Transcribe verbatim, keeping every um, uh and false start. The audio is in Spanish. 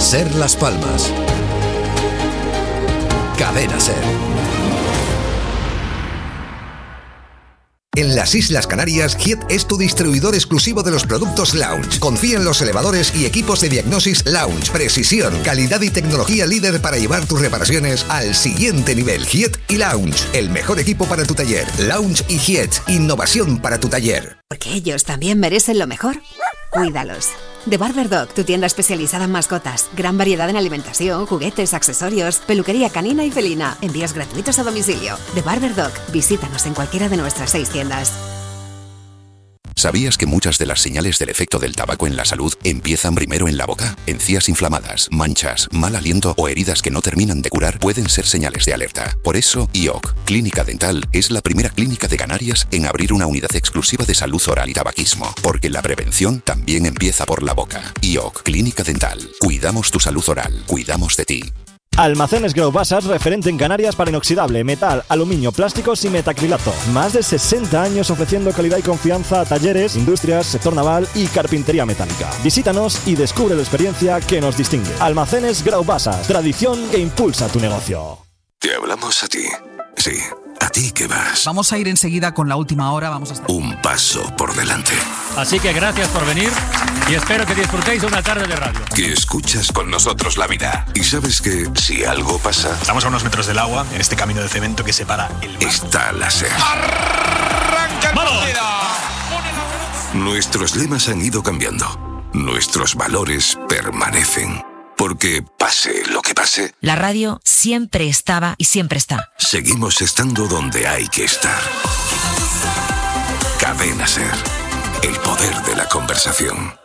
Ser Las Palmas. Cadena Ser. En las Islas Canarias, G I E T es tu distribuidor exclusivo de los productos Lounge. Confía en los elevadores y equipos de diagnosis Lounge. Precisión, calidad y tecnología líder para llevar tus reparaciones al siguiente nivel. G I E T y Lounge, el mejor equipo para tu taller. Lounge y G I E T, innovación para tu taller. Porque ellos también merecen lo mejor. Cuídalos. The Barber Dog, tu tienda especializada en mascotas. Gran variedad en alimentación, juguetes, accesorios, peluquería canina y felina. Envíos gratuitos a domicilio. The Barber Dog. Visítanos en cualquiera de nuestras seis tiendas. ¿Sabías que muchas de las señales del efecto del tabaco en la salud empiezan primero en la boca? Encías inflamadas, manchas, mal aliento o heridas que no terminan de curar pueden ser señales de alerta. Por eso, I O C, Clínica Dental, es la primera clínica de Canarias en abrir una unidad exclusiva de salud oral y tabaquismo, porque la prevención también empieza por la boca. I O C, Clínica Dental. Cuidamos tu salud oral, cuidamos de ti. Almacenes Graubassas, referente en Canarias para inoxidable, metal, aluminio, plásticos y metacrilato. Más de sesenta años ofreciendo calidad y confianza a talleres, industrias, sector naval y carpintería metálica. Visítanos y descubre la experiencia que nos distingue. Almacenes Graubassas, tradición que impulsa tu negocio. Te hablamos a ti. Sí, a ti que vas. Vamos a ir enseguida con la última hora. Vamos a estar... Un paso por delante. Así que gracias por venir y espero que disfrutéis de una tarde de radio. Que escuchas con nosotros la vida. Y sabes que si algo pasa... Estamos a unos metros del agua, en este camino de cemento que separa el mar. Está la SER. ¡Arranca partida! Nuestros lemas han ido cambiando. Nuestros valores permanecen. Porque pase lo que pase, la radio siempre estaba y siempre está. Seguimos estando donde hay que estar. Cadena SER. El poder de la conversación.